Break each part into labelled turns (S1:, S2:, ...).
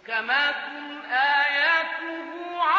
S1: محكمات آياته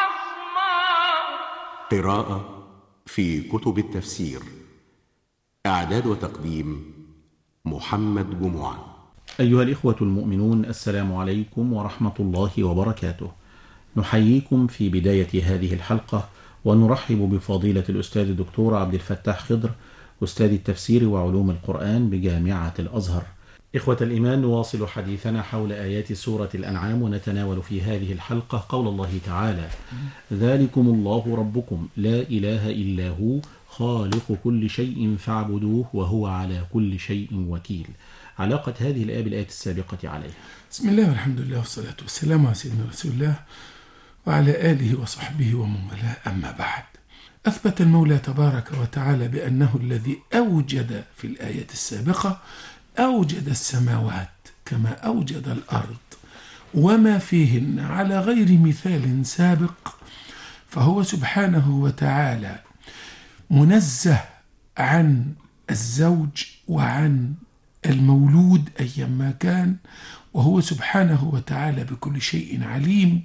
S1: عصماء.
S2: قراءة في كتب التفسير. إعداد وتقديم محمد جمعة.
S3: أيها الإخوة المؤمنون، السلام عليكم ورحمة الله وبركاته. نحييكم في بداية هذه الحلقة ونرحب بفضيلة الأستاذ الدكتور عبد الفتاح خضر، أستاذ التفسير وعلوم القرآن بجامعة الأزهر. إخوة الإيمان، نواصل حديثنا حول آيات سورة الأنعام، ونتناول في هذه الحلقة قول الله تعالى: ذلكم الله ربكم لا إله إلا هو خالق كل شيء فاعبدوه وهو على كل شيء وكيل. علاقة هذه الآية بالآية السابقة عليها.
S4: بسم الله والحمد لله والصلاة والسلام على سيدنا رسول الله وعلى آله وصحبه ومن والاه، أما بعد. أثبت المولى تبارك وتعالى بأنه الذي أوجد في الآية السابقة أوجد السماوات كما أوجد الأرض وما فيهن على غير مثال سابق، فهو سبحانه وتعالى منزه عن الزوج وعن المولود أيما كان، وهو سبحانه وتعالى بكل شيء عليم.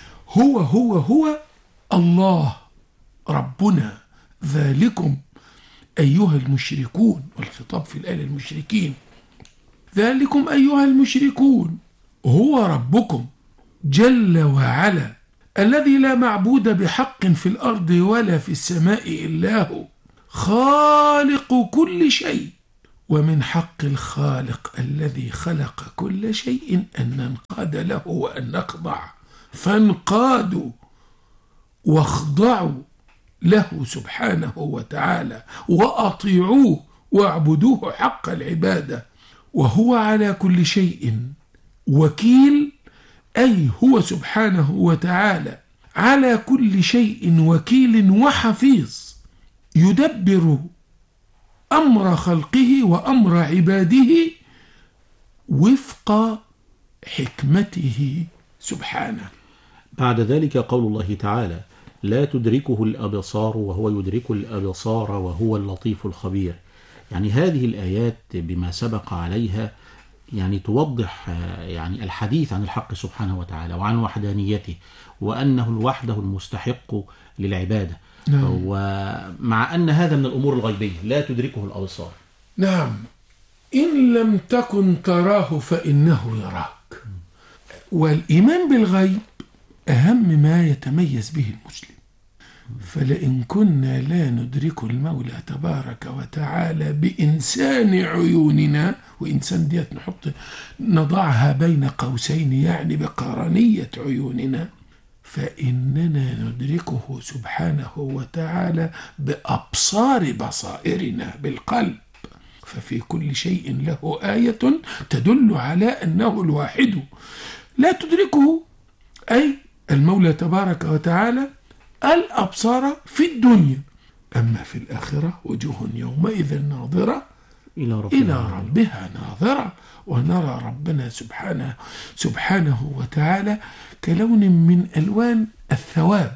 S4: هو الله ربنا. ذلكم أيها المشركون، والخطاب في الآية للمشركين، ذلكم أيها المشركون هو ربكم جل وعلا الذي لا معبود بحق في الأرض ولا في السماء إلا هو، خالق كل شيء. ومن حق الخالق الذي خلق كل شيء أن ننقاد له وأن نخضع، فانقادوا واخضعوا له سبحانه وتعالى وأطيعوه واعبدوه حق العبادة. وهو على كل شيء وكيل، أي هو سبحانه وتعالى على كل شيء وكيل وحفيظ، يدبر أمر خلقه وأمر عباده وفق حكمته سبحانه.
S3: بعد ذلك قول الله تعالى: لا تدركه الأبصار وهو يدرك الأبصار وهو اللطيف الخبير. يعني هذه الآيات بما سبق عليها يعني توضح يعني الحديث عن الحق سبحانه وتعالى وعن وحدانيته، وأنه وحده المستحق للعبادة. ومع أن هذا من الأمور الغيبية لا تدركه الأبصار.
S4: نعم، إن لم تكن تراه فإنه يراك. والإيمان بالغيب أهم ما يتميز به المسلم. فلئن كنا لا ندرك المولى تبارك وتعالى بإنسان عيوننا، وإنسان ديت نضعها بين قوسين يعني بقرنية عيوننا، فإننا ندركه سبحانه وتعالى بأبصار بصائرنا بالقلب. ففي كل شيء له آية تدل على أنه الواحد لا تدركه، أي المولى تبارك وتعالى الأبصار في الدنيا. أما في الآخرة وجوه يومئذ ناظرة إلى ربها ناظرة، ونرى ربنا سبحانه وتعالى كلون من ألوان الثواب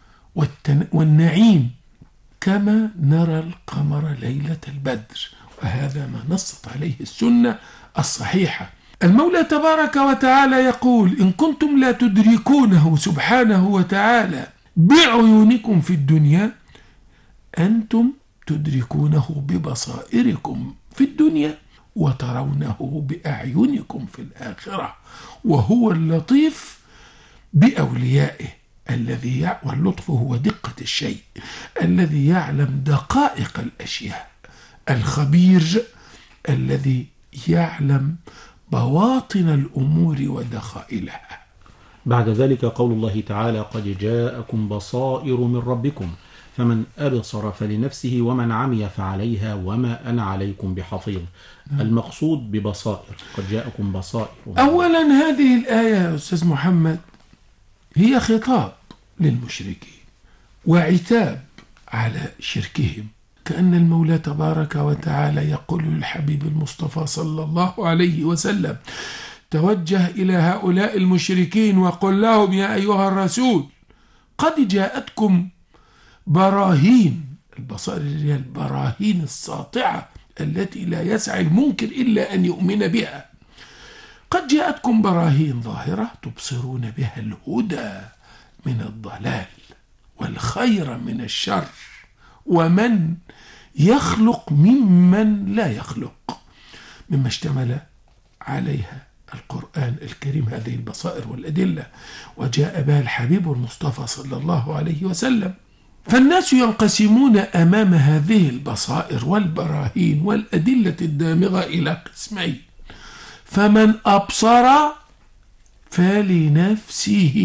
S4: والنعيم، كما نرى القمر ليلة البدر، وهذا ما نصت عليه السنة الصحيحة. المولى تبارك وتعالى يقول: إن كنتم لا تدركونه سبحانه وتعالى بعيونكم في الدنيا، أنتم تدركونه ببصائركم في الدنيا وترونه بأعينكم في الآخرة. وهو اللطيف بأوليائه واللطف هو دقة الشيء الذي يعلم دقائق الأشياء، الخبير الذي يعلم بواطن الأمور ودخائلها.
S3: بعد ذلك قول الله تعالى: قد جاءكم بصائر من ربكم فمن أبصر فلنفسه ومن عمي فعليها وما أنا عليكم بحفيظ. المقصود ببصائر قد جاءكم بصائر.
S4: أولا هذه الآية يا أستاذ محمد هي خطاب للمشركين وعتاب على شركهم، كأن المولى تبارك وتعالى يقول للحبيب المصطفى صلى الله عليه وسلم: توجه إلى هؤلاء المشركين وقل لهم يا أيها الرسول قد جاءتكم براهين. البصائر هي البراهين الساطعة التي لا يسعى المنكر إلا أن يؤمن بها. قد جاءتكم براهين ظاهرة تبصرون بها الهدى من الضلال والخير من الشر، ومن يخلق ممن لا يخلق، مما اشتمل عليها القرآن الكريم هذه البصائر والأدلة، وجاء بها الحبيب المصطفى صلى الله عليه وسلم. فالناس ينقسمون أمام هذه البصائر والبراهين والأدلة الدامغة إلى قسمين: فمن أبصر فلنفسه،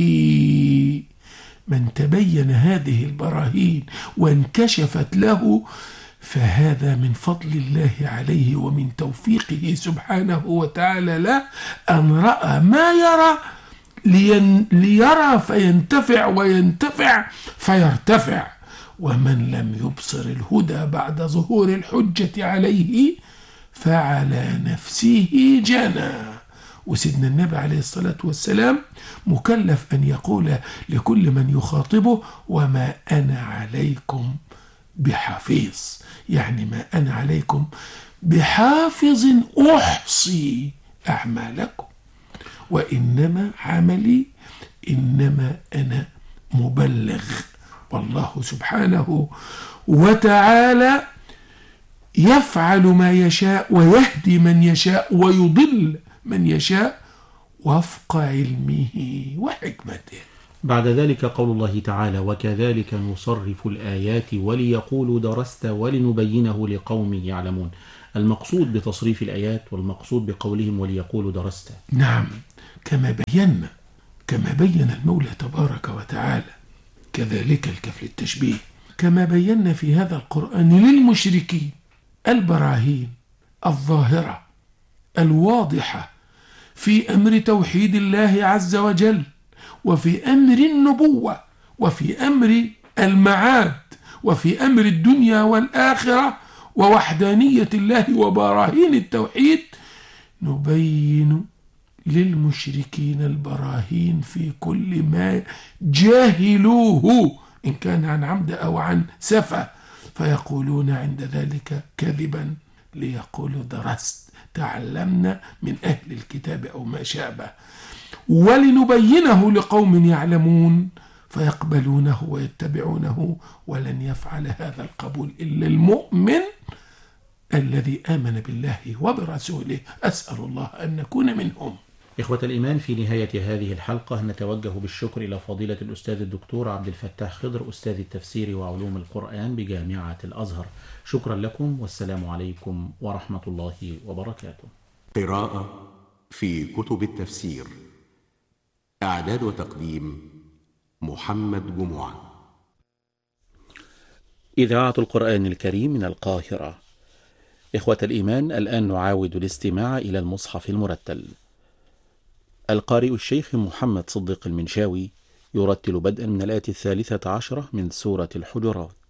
S4: من تبين هذه البراهين وانكشفت له فهذا من فضل الله عليه ومن توفيقه سبحانه وتعالى له أن رأى ما يرى ليرى فينتفع وينتفع فيرتفع. ومن لم يبصر الهدى بعد ظهور الحجة عليه فعلى نفسه جنى. وسيدنا النبي عليه الصلاة والسلام مكلف أن يقول لكل من يخاطبه: وما أنا عليكم بحفيظ، يعني ما أنا عليكم بحافظ أحصي أعمالكم، وإنما عملي إنما أنا مبلغ. والله سبحانه وتعالى يفعل ما يشاء ويهدي من يشاء ويضل من يشاء وفق علمه وحكمته.
S3: بعد ذلك قول الله تعالى: وكذلك نصرف الآيات وليقولوا درست ولنبينه لقوم يعلمون. المقصود بتصريف الآيات والمقصود بقولهم وليقولوا درست.
S4: نعم، كما بين المولى تبارك وتعالى كذلك الكفل التشبيه، كما بينا في هذا القرآن للمشركين البراهين الظاهرة الواضحة في أمر توحيد الله عز وجل، وفي أمر النبوة، وفي أمر المعاد، وفي أمر الدنيا والآخرة ووحدانية الله وبراهين التوحيد. نبين للمشركين البراهين في كل ما جاهلوه إن كان عن عمد أو عن سفة، فيقولون عند ذلك كذبا ليقولوا درست، تعلمنا من أهل الكتاب أو ما شابه، ولنبينه لقوم يعلمون فيقبلونه ويتبعونه. ولن يفعل هذا القبول إلا المؤمن الذي آمن بالله وبرسوله. أسأل الله أن نكون منهم.
S3: إخوة الإيمان، في نهاية هذه الحلقة نتوجه بالشكر إلى فضيلة الأستاذ الدكتور عبد الفتاح خضر، أستاذ التفسير وعلوم القرآن بجامعة الأزهر. شكرا لكم، والسلام عليكم ورحمة الله وبركاته.
S2: قراءة في كتب التفسير. إعداد وتقديم محمد جمعان.
S3: إذاعة القرآن الكريم من القاهرة. إخوة الإيمان، الآن نعاود الاستماع إلى المصحف المرتل. القارئ الشيخ محمد صديق المنشاوي يرتل بدءا من الآية 13 من سورة الحجرات.